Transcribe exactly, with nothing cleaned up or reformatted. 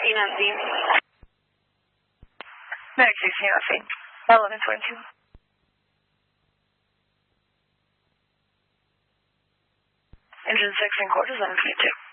Nancy. Medic sixteen Nancy. eleven twenty-two. Engine six in quarters, eleven twenty-two.